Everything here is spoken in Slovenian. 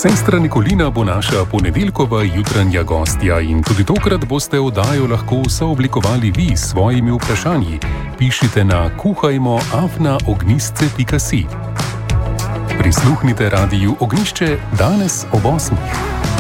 Sestra Nikolina bo naša ponedeljkova jutranja gostja in tudi tokrat boste oddajo lahko sooblikovali vi s svojimi vprašanji. Pišite na kuhajmo@ognistce.si. Prisluhnite Radiu Ognjišče danes ob 8.